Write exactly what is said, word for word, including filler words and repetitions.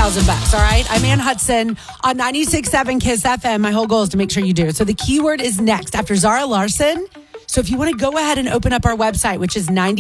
thousand bucks, all right? I'm Ann Hudson on ninety-six point seven Kiss F M. My whole goal is to make sure you do. So the keyword is next after Zara Larson. So if you want to go ahead and open up our website, which is ninety